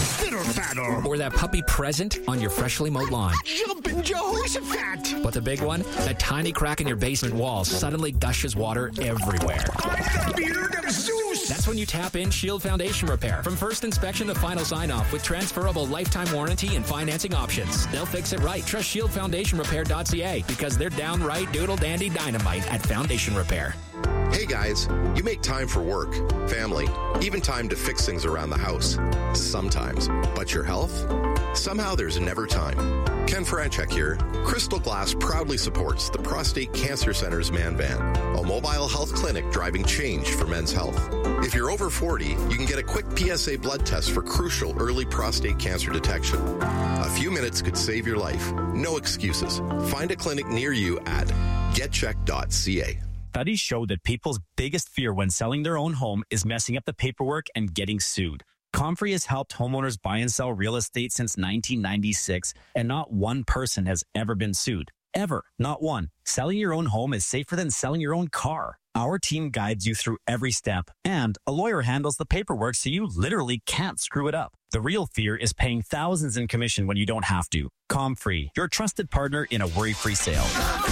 or that puppy present on your freshly mowed lawn. Jumpin' Jehoshaphat! But the big one, that tiny crack in your basement wall suddenly gushes water everywhere. I'm the beard of Zeus! That's when you tap in Shield Foundation Repair. From first inspection to final sign-off with transferable lifetime warranty and financing options. They'll fix it right. Trust shield foundation repair dot c a because they're downright doodle-dandy dynamite at Foundation Repair. Hey guys, you make time for work, family, even time to fix things around the house. Sometimes. But your health? Somehow there's never time. Ken Franchek here. Crystal Glass proudly supports the Prostate Cancer Center's Man Van, a mobile health clinic driving change for men's health. If you're over forty, you can get a quick P S A blood test for crucial early prostate cancer detection. A few minutes could save your life. No excuses. Find a clinic near you at get check dot c a. Studies show that people's biggest fear when selling their own home is messing up the paperwork and getting sued. Comfrey has helped homeowners buy and sell real estate since nineteen ninety-six, and not one person has ever been sued. Ever. Not one. Selling your own home is safer than selling your own car. Our team guides you through every step, and a lawyer handles the paperwork so you literally can't screw it up. The real fear is paying thousands in commission when you don't have to. Comfrey, your trusted partner in a worry-free sale.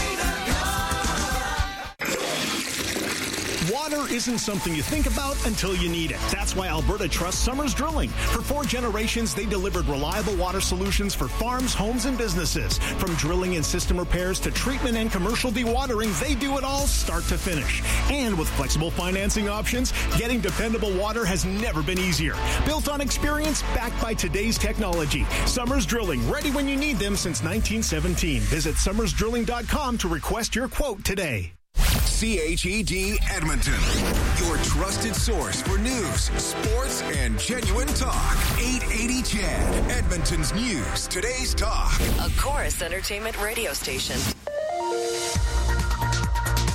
Water isn't something you think about until you need it. That's why Alberta trusts Summers Drilling. For four generations, they delivered reliable water solutions for farms, homes, and businesses. From drilling and system repairs to treatment and commercial dewatering, they do it all start to finish. And with flexible financing options, getting dependable water has never been easier. Built on experience, backed by today's technology. Summers Drilling, ready when you need them since nineteen seventeen. Visit summers drilling dot com to request your quote today. C H E D Edmonton, your trusted source for news, sports, and genuine talk. eight eighty C H E D, Edmonton's news, today's talk. A Chorus Entertainment radio station.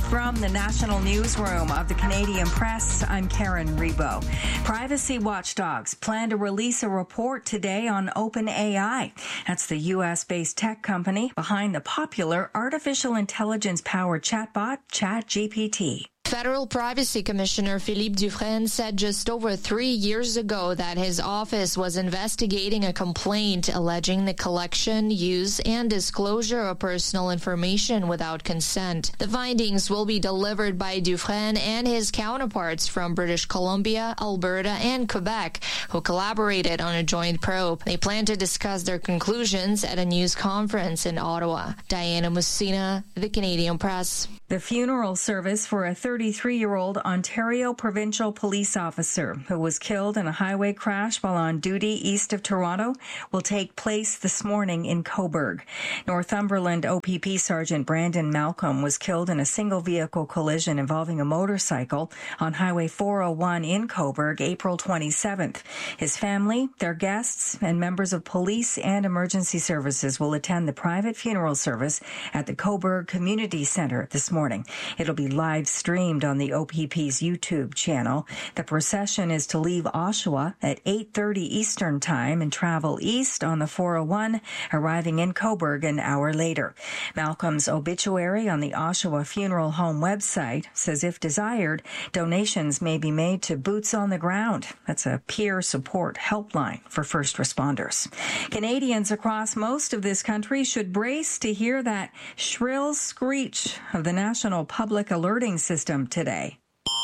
From the National Newsroom of the Canadian Press, I'm Karen Rebo. Privacy watchdogs plan to release a report today on OpenAI. That's the U S-based tech company behind the popular artificial intelligence-powered chatbot ChatGPT. Federal Privacy Commissioner Philippe Dufresne said just over three years ago that his office was investigating a complaint alleging the collection, use, and disclosure of personal information without consent. The findings will be delivered by Dufresne and his counterparts from British Columbia, Alberta, and Quebec, who collaborated on a joint probe. They plan to discuss their conclusions at a news conference in Ottawa. Diana Mussina, The Canadian Press. The funeral service for a thirty-three-year-old Ontario provincial police officer who was killed in a highway crash while on duty east of Toronto will take place this morning in Cobourg. Northumberland O P P Sergeant Brandon Malcolm was killed in a single-vehicle collision involving a motorcycle on Highway four oh one in Cobourg, April twenty-seventh. His family, their guests, and members of police and emergency services will attend the private funeral service at the Cobourg Community Centre this morning. It'll be live streamed on the O P P's YouTube channel. The procession is to leave Oshawa at eight thirty Eastern Time and travel east on the four oh one, arriving in Cobourg an hour later. Malcolm's obituary on the Oshawa Funeral Home website says if desired, donations may be made to Boots on the Ground. That's a peer support helpline for first responders. Canadians across most of this country should brace to hear that shrill screech of the National Public Alerting System today.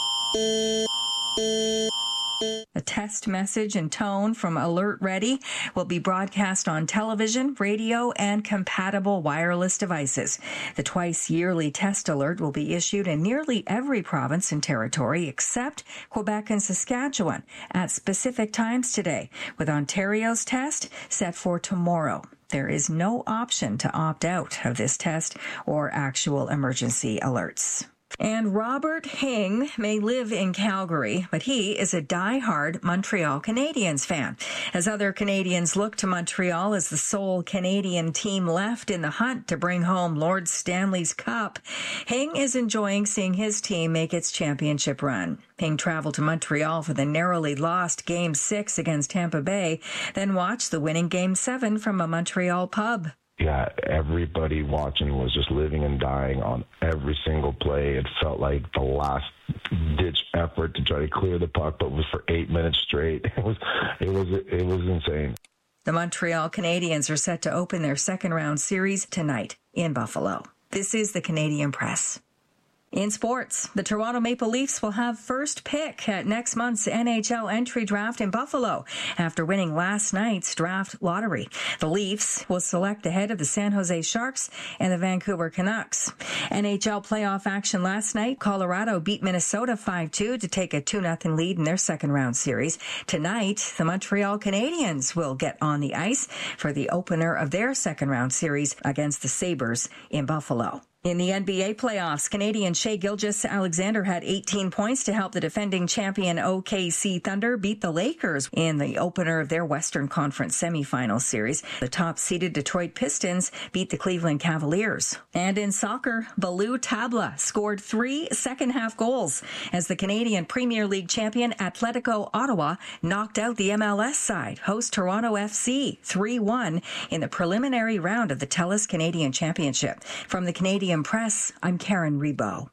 A test message and tone from Alert Ready will be broadcast on television, radio, and compatible wireless devices. The twice-yearly test alert will be issued in nearly every province and territory except Quebec and Saskatchewan at specific times today, with Ontario's test set for tomorrow. There is no option to opt out of this test or actual emergency alerts. And Robert Hing may live in Calgary, but he is a die-hard Montreal Canadiens fan. As other Canadians look to Montreal as the sole Canadian team left in the hunt to bring home Lord Stanley's Cup, Hing is enjoying seeing his team make its championship run. Hing traveled to Montreal for the narrowly lost Game six against Tampa Bay, then watched the winning Game seven from a Montreal pub. Yeah, everybody watching was just living and dying on every single play. It felt like the last-ditch effort to try to clear the puck, but it was for eight minutes straight. It was, it was, it was insane. The Montreal Canadiens are set to open their second-round series tonight in Buffalo. This is the Canadian Press. In sports, the Toronto Maple Leafs will have first pick at next month's N H L entry draft in Buffalo after winning last night's draft lottery. The Leafs will select ahead of the San Jose Sharks and the Vancouver Canucks. N H L playoff action last night. Colorado beat Minnesota five two to take a two nothing lead in their second-round series. Tonight, the Montreal Canadiens will get on the ice for the opener of their second-round series against the Sabres in Buffalo. In the N B A playoffs, Canadian Shai Gilgeous-Alexander had eighteen points to help the defending champion O K C Thunder beat the Lakers in the opener of their Western Conference semifinal series. The top-seeded Detroit Pistons beat the Cleveland Cavaliers. And in soccer, Balou Tabla scored three second-half goals as the Canadian Premier League champion Atletico Ottawa knocked out the M L S side, host Toronto F C, three one in the preliminary round of the TELUS Canadian Championship. From the Canadian Press, I'm Karen Rebo.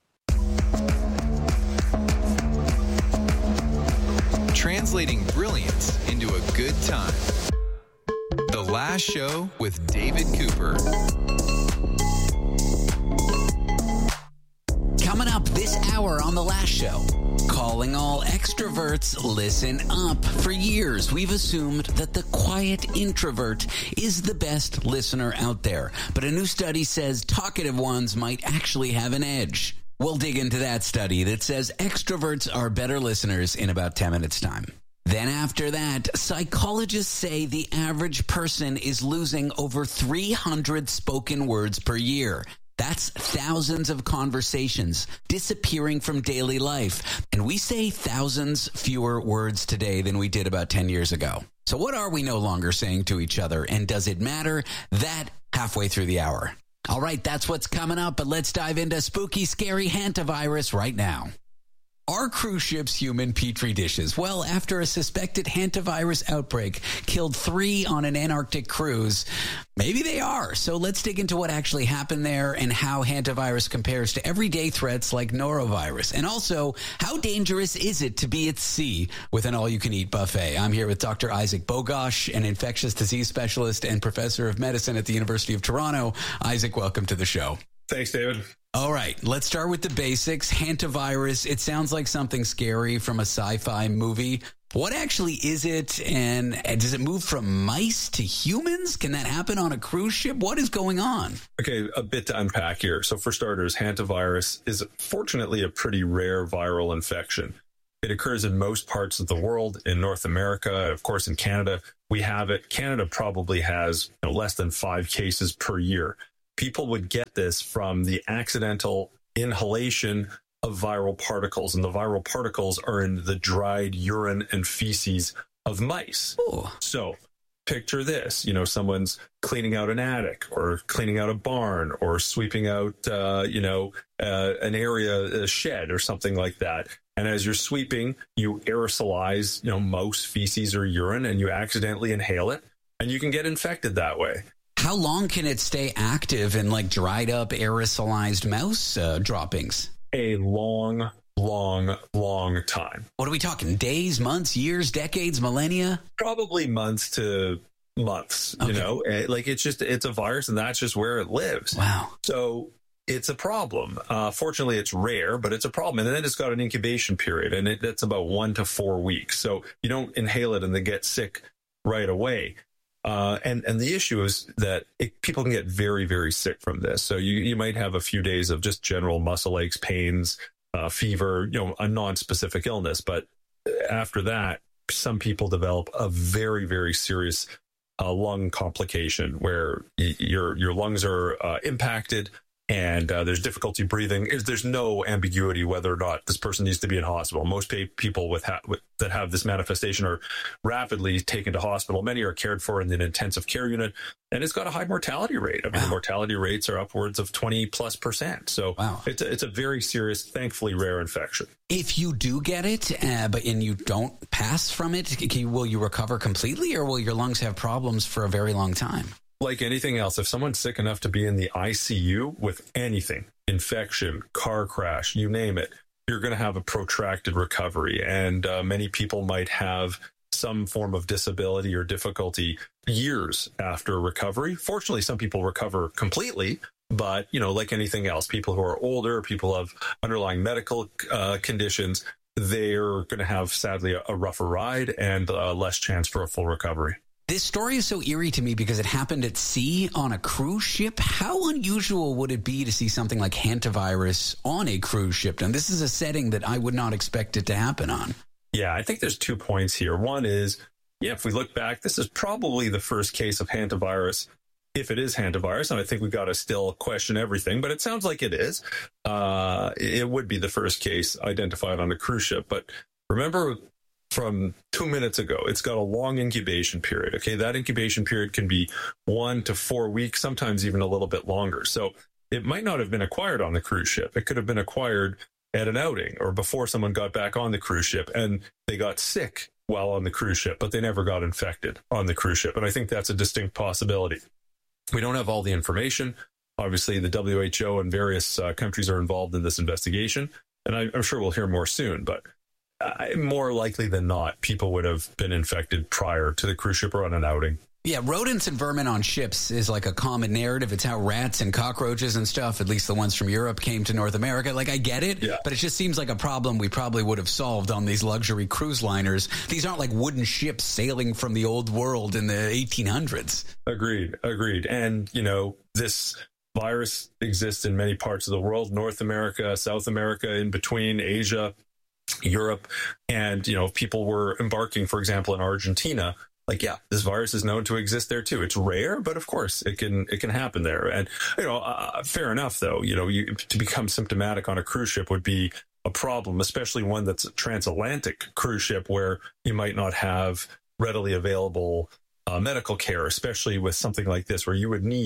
Translating brilliance into a good time. The Last Show with David Cooper. Coming up this hour on The Last Show. Calling all extroverts, listen up. For years, we've assumed that the quiet introvert is the best listener out there. But a new study says talkative ones might actually have an edge. We'll dig into that study that says extroverts are better listeners in about ten minutes' time. Then after that, psychologists say the average person is losing over three hundred spoken words per year. That's thousands of conversations disappearing from daily life. And we say thousands fewer words today than we did about ten years ago. So what are we no longer saying to each other? And does it matter? That halfway through the hour. All right, that's what's coming up, but let's dive into spooky, scary hantavirus right now. Are cruise ships human petri dishes? Well, after a suspected hantavirus outbreak killed three on an Antarctic cruise, maybe they are. So let's dig into what actually happened there and how hantavirus compares to everyday threats like norovirus. And also, how dangerous is it to be at sea with an all-you-can-eat buffet? I'm here with Doctor Isaac Bogosh, an infectious disease specialist and professor of medicine at the University of Toronto. Isaac, welcome to the show. Thanks, David. All right, let's start with the basics. Hantavirus, it sounds like something scary from a sci-fi movie. What actually is it, and does it move from mice to humans? Can that happen on a cruise ship? What is going on? Okay, a bit to unpack here. So for starters, hantavirus is fortunately a pretty rare viral infection. It occurs in most parts of the world. In North America, of course, in Canada, we have it. Canada probably has you know, less than five cases per year. People would get this from the accidental inhalation of viral particles, and the viral particles are in the dried urine and feces of mice. Ooh. So picture this, you know, someone's cleaning out an attic or cleaning out a barn or sweeping out, uh, you know, uh, an area, a shed or something like that. And as you're sweeping, you aerosolize, you know, mouse feces or urine, and you accidentally inhale it, and you can get infected that way. How long can it stay active in like dried up aerosolized mouse uh, droppings? A long, long, long time. What are we talking? Days, months, years, decades, millennia? Probably months to months, okay. You know, like it's just, it's a virus and that's just where it lives. Wow. So it's a problem. Uh, fortunately, it's rare, but it's a problem. And then it's got an incubation period, and it, that's about one to four weeks. So you don't inhale it and then get sick right away. Uh, and, and the issue is that it, people can get very, very sick from this. So you, you might have a few days of just general muscle aches, pains, uh, fever, you know, a non-specific illness. But after that, some people develop a very, very serious uh, lung complication where y- your your lungs are uh, impacted, and uh, there's difficulty breathing. There's no ambiguity whether or not this person needs to be in hospital. Most pa- people with, ha- with that have this manifestation are rapidly taken to hospital. Many are cared for in an intensive care unit, and it's got a high mortality rate. I mean, wow. The mortality rates are upwards of twenty plus percent. So wow. it's a, it's a very serious, thankfully rare infection. If you do get it, uh, but and you don't pass from it, can you, will you recover completely, or will your lungs have problems for a very long time? Like anything else, if someone's sick enough to be in the I C U with anything, infection, car crash, you name it, you're going to have a protracted recovery. And uh, many people might have some form of disability or difficulty years after recovery. Fortunately, some people recover completely. But, you know, like anything else, people who are older, people who have underlying medical uh, conditions, they're going to have, sadly, a, a rougher ride and uh, less chance for a full recovery. This story is so eerie to me because it happened at sea on a cruise ship. How unusual would it be to see something like hantavirus on a cruise ship? And this is a setting that I would not expect it to happen on. Yeah, I think there's two points here. One is, yeah, if we look back, this is probably the first case of hantavirus, if it is hantavirus. And I think we've got to still question everything, but it sounds like it is. Uh, it would be the first case identified on a cruise ship. But remember, from two minutes ago, it's got a long incubation period. Okay, that incubation period can be one to four weeks, sometimes even a little bit longer. So it might not have been acquired on the cruise ship. It could have been acquired at an outing or before someone got back on the cruise ship and they got sick while on the cruise ship, but they never got infected on the cruise ship. And I think that's a distinct possibility. We don't have all the information. Obviously, the W H O and various uh, countries are involved in this investigation, and I, I'm sure we'll hear more soon, but Uh, more likely than not, people would have been infected prior to the cruise ship or on an outing. Yeah, rodents and vermin on ships is like a common narrative. It's how rats and cockroaches and stuff, at least the ones from Europe, came to North America. Like, I get it, yeah. But it just seems like a problem we probably would have solved on these luxury cruise liners. These aren't like wooden ships sailing from the old world in the eighteen hundreds. Agreed, agreed. And, you know, this virus exists in many parts of the world, North America, South America, in between, Asia, Europe, and, you know, people were embarking, for example, in Argentina. Like, yeah, this virus is known to exist there too. It's rare, but of course it can it can happen there. And, you know, uh, fair enough, though. You know, you, to become symptomatic on a cruise ship would be a problem, especially one that's a transatlantic cruise ship where you might not have readily available uh, medical care, especially with something like this where you would need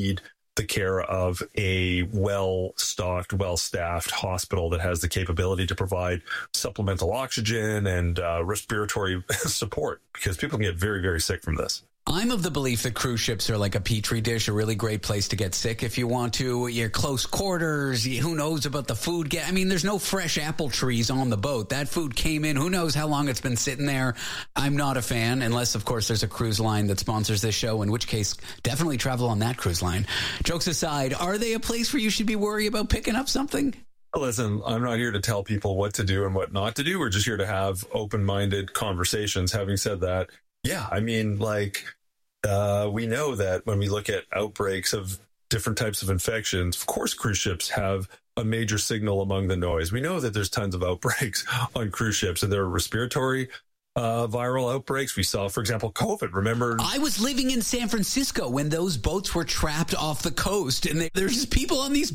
the care of a well-stocked, well-staffed hospital that has the capability to provide supplemental oxygen and uh, respiratory support, because people can get very, very sick from this. I'm of the belief that cruise ships are like a petri dish, a really great place to get sick if you want to. You're close quarters. Who knows about the food? I mean, there's no fresh apple trees on the boat. That food came in. Who knows how long it's been sitting there? I'm not a fan, unless, of course, there's a cruise line that sponsors this show, in which case, definitely travel on that cruise line. Jokes aside, are they a place where you should be worried about picking up something? Listen, I'm not here to tell people what to do and what not to do. We're just here to have open-minded conversations. Having said that, yeah, I mean, like, uh, we know that when we look at outbreaks of different types of infections, of course, cruise ships have a major signal among the noise. We know that there's tons of outbreaks on cruise ships, and there are respiratory uh, viral outbreaks. We saw, for example, COVID. Remember? I was living in San Francisco when those boats were trapped off the coast, and they, there's people on these